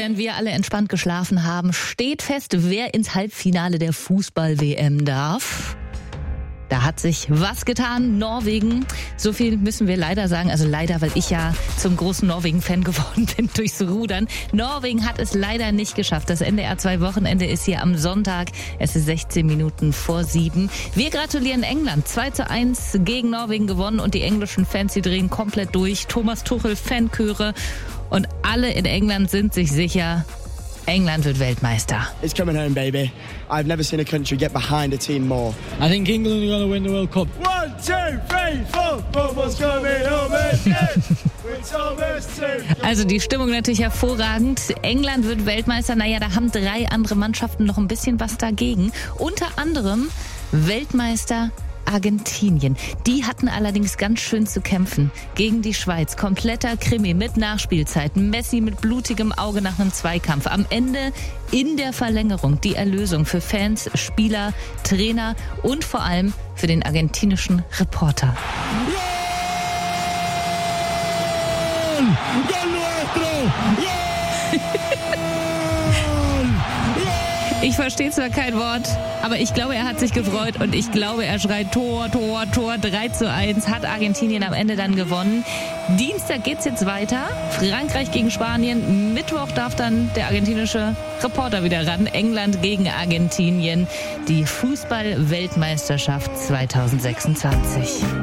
während wir alle entspannt geschlafen haben, steht fest, wer ins Halbfinale der Fußball-WM darf. Da hat sich was getan. Norwegen, so viel müssen wir leider sagen. Also leider, weil ich ja zum großen Norwegen-Fan geworden bin durchs Rudern. Norwegen hat es leider nicht geschafft. Das NDR 2 Wochenende ist hier am Sonntag. Es ist 16 Minuten vor 7. Wir gratulieren England. 2:1 gegen Norwegen gewonnen und die englischen Fans, die drehen komplett durch. Thomas Tuchel, Fanchöre und alle in England sind sich sicher, England wird Weltmeister. It's coming home, baby. I've never seen a country get behind a team more. I think England are going to win the World Cup. 1, 2, 3, 4. Football's coming home, Also die Stimmung natürlich hervorragend. England wird Weltmeister. Naja, da haben 3 andere Mannschaften noch ein bisschen was dagegen. Unter anderem Weltmeister Argentinien. Die hatten allerdings ganz schön zu kämpfen gegen die Schweiz. Kompletter Krimi mit Nachspielzeit. Messi mit blutigem Auge nach einem Zweikampf. Am Ende in der Verlängerung die Erlösung für Fans, Spieler, Trainer und vor allem für den argentinischen Reporter. Ich verstehe zwar kein Wort, aber ich glaube, er hat sich gefreut und ich glaube, er schreit Tor, Tor, Tor. 3:1 hat Argentinien am Ende dann gewonnen. Dienstag geht's jetzt weiter. Frankreich gegen Spanien. Mittwoch darf dann der argentinische Reporter wieder ran. England gegen Argentinien. Die Fußball-Weltmeisterschaft 2026.